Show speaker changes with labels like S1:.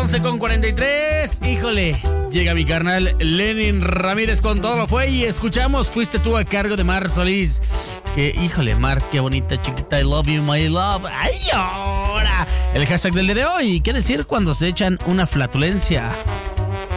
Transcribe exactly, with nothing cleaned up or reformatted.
S1: once con cuarenta y tres. Híjole, llega mi carnal Lenin Ramírez con Todo Lo Fue y escuchamos Fuiste Tú a cargo de Mar Solís. Que, híjole, Mar, qué bonita chiquita. I love you, my love. ¡Ay, ahora! El hashtag del día de hoy. ¿Qué decir cuando se echan una flatulencia?